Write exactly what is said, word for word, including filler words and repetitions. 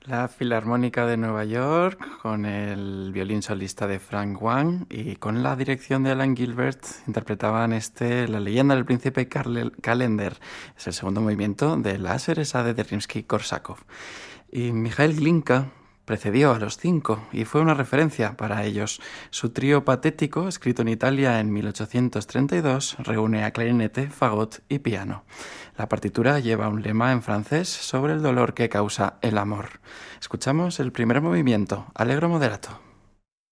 La Filarmónica de Nueva York, con el violín solista de Frank Wang y con la dirección de Alan Gilbert, interpretaban este La leyenda del príncipe Carle- Calender. Es el segundo movimiento de la Sherezade de Rimsky-Korsakov. Y Mikhail Glinka precedió a los cinco y fue una referencia para ellos. Su trío patético, escrito en Italia en mil ochocientos treinta y dos, reúne a clarinete, fagot y piano. La partitura lleva un lema en francés sobre el dolor que causa el amor. Escuchamos el primer movimiento, Allegro moderato.